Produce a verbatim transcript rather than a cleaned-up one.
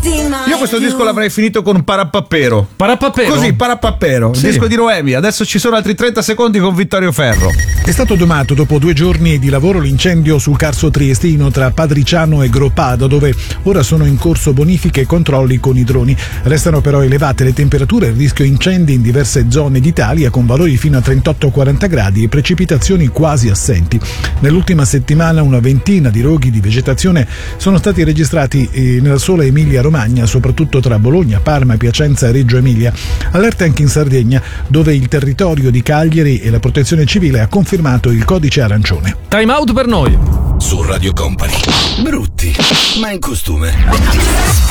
Io questo disco l'avrei finito con Parapappero. Parapappero? Così, Parapappero. Sì. Disco di Noemi. Adesso ci sono altri trenta secondi con Vittorio Ferro. È stato domato dopo due giorni di lavoro l'incendio sul Carso Triestino tra Padriciano e Groppada, dove ora sono in corso bonifiche e controlli con i droni. Restano però elevate le temperature e il rischio incendi in diverse zone d'Italia, con valori fino a trentotto quaranta gradi e precipitazioni quasi assenti. Nell'ultima settimana una ventina di roghi di vegetazione sono stati registrati nella sola Emilia-Romagna, soprattutto tra Bologna, Parma, Piacenza e Reggio Emilia. Allerte anche in Sardegna, dove il territorio di Cagliari e la Protezione Civile ha confermato il codice arancione. Time out per noi. Su Radio Company. Brutti, ma in costume.